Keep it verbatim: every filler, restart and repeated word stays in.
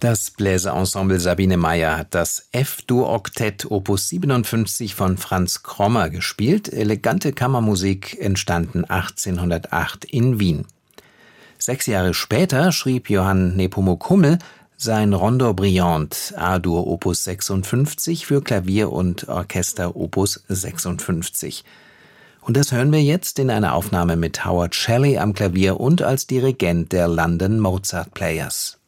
Das Bläserensemble Sabine Meyer hat das F-Dur-Oktett Opus siebenundfünfzig von Franz Krommer gespielt. Elegante Kammermusik, entstanden achtzehnhundertacht in Wien. Sechs Jahre später schrieb Johann Nepomuk Hummel sein Rondo Brillant A-Dur Opus sechsundfünfzig für Klavier und Orchester Opus sechsundfünfzig. Und das hören wir jetzt in einer Aufnahme mit Howard Shelley am Klavier und als Dirigent der London Mozart Players.